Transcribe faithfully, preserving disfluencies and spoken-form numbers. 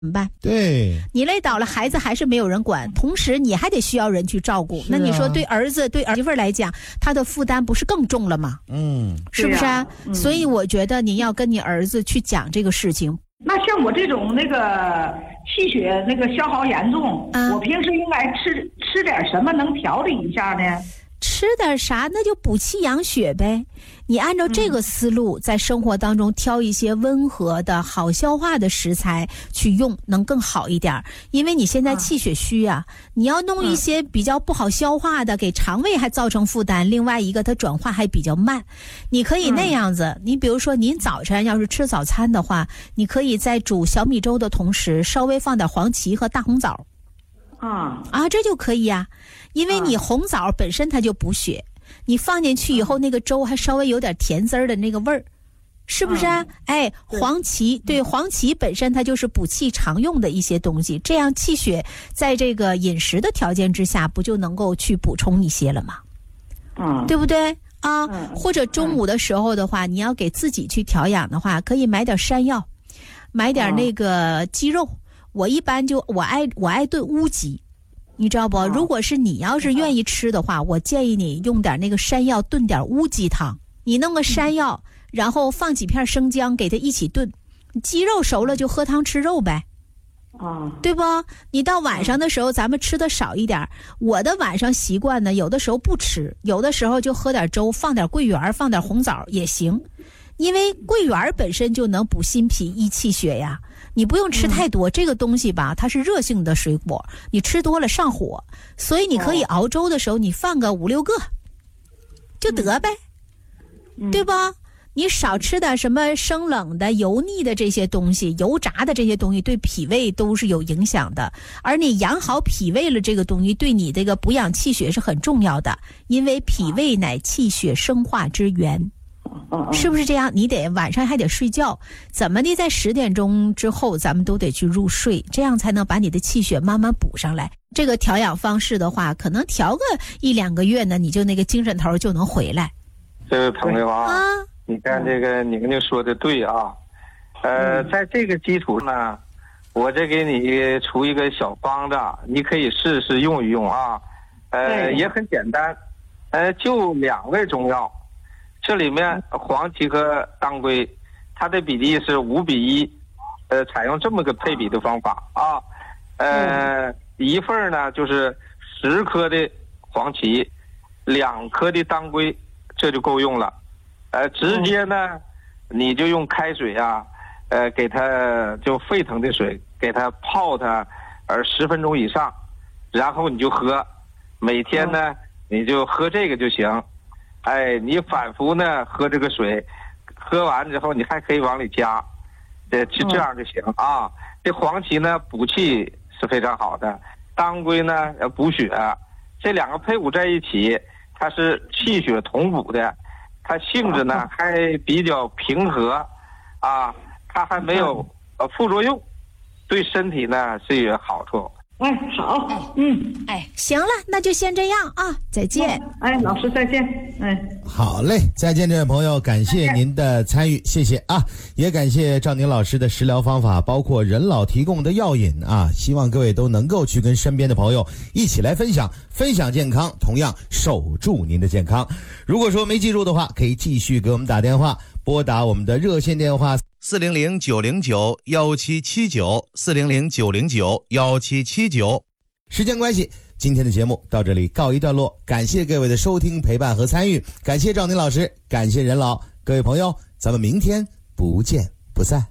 怎么办？ 对， 你累倒了，孩子还是没有人管，同时你还得需要人去照顾。啊、那你说对儿子、对儿媳妇来讲，他的负担不是更重了吗？ 嗯， 是不是啊？ 嗯、 所以我觉得你要跟你儿子去讲这个事情。 那像我这种那个气血那个消耗严重，啊、我平时应该吃吃点什么能调理一下呢？ 吃点啥？那就补气养血呗。你按照这个思路，在生活当中挑一些温和的好消化的食材去用，能更好一点。因为你现在气血虚啊，你要弄一些比较不好消化的，给肠胃还造成负担。另外一个，它转化还比较慢。你可以那样子，你比如说您早晨要是吃早餐的话，你可以在煮小米粥的同时，稍微放点黄芪和大红枣。 啊啊，这就可以呀、啊，因为你红枣本身它就补血，你放进去以后，那个粥还稍微有点甜滋儿的那个味儿，是不是啊？哎，黄芪，对，黄芪本身它就是补气常用的一些东西，这样气血在这个饮食的条件之下，不就能够去补充一些了吗？ 嗯， 对不对啊？或者中午的时候的话，你要给自己去调养的话，可以买点山药，买点那个鸡肉。我一般就我爱我爱炖乌鸡，你知道不？如果是你要是愿意吃的话，我建议你用点那个山药炖点乌鸡汤。你弄个山药，然后放几片生姜，给它一起炖。鸡肉熟了就喝汤吃肉呗， 啊， 对不？你到晚上的时候，咱们吃的少一点。我的晚上习惯呢，有的时候不吃，有的时候就喝点粥，放点桂圆，放点红枣也行。因为桂圆本身就能补心脾、益气血呀。你不用吃太多、嗯、这个东西吧，它是热性的水果，你吃多了上火，所以你可以熬粥的时候你放个五六个就得呗、嗯、对吧？你少吃点什么生冷的油腻的这些东西，油炸的这些东西对脾胃都是有影响的，而你养好脾胃了，这个东西对你这个补养气血是很重要的，因为脾胃乃气血生化之源，是不是这样？你得晚上还得睡觉，怎么的在十点钟之后咱们都得去入睡，这样才能把你的气血慢慢补上来。这个调养方式的话，可能调个一两个月呢，你就那个精神头就能回来。 这位朋友啊， 啊你看这个宁宁说的对啊，呃，在这个基础呢，我这给你出一个小方子，你可以试试用一用啊，呃，也很简单，呃，就两味中药。这里面黄芪和当归，它的比例是五比一，呃，采用这么个配比的方法啊，呃，一份呢就是十颗的黄芪，两颗的当归，这就够用了。呃，直接呢，你就用开水啊，呃，给它就沸腾的水，给它泡它，呃，十分钟以上，然后你就喝，每天呢，你就喝这个就行。哎，你反复呢喝这个水，喝完之后你还可以往里加，呃，就这样就行啊。这黄芪呢补气是非常好的，当归呢呃补血，这两个配伍在一起，它是气血同补的，它性质呢还比较平和，啊，它还没有呃副作用，对身体呢是有好处。 哎，好，嗯， 哎，行了，那就先这样啊，再见。 哎，老师再见。哎， 好嘞，再见，这位朋友，感谢您的参与，谢谢啊，也感谢赵宁老师的食疗方法，包括任老提供的药引啊，希望各位都能够去跟身边的朋友一起来分享，分享健康，同样守住您的健康。如果说没记住的话，可以继续给我们打电话，拨打我们的热线电话。 四零零九零九幺七七九，四零零九零九幺七七九。 时间关系，今天的节目到这里告一段落，感谢各位的收听、陪伴和参与，感谢赵宁老师，感谢任老，各位朋友，咱们明天不见不散。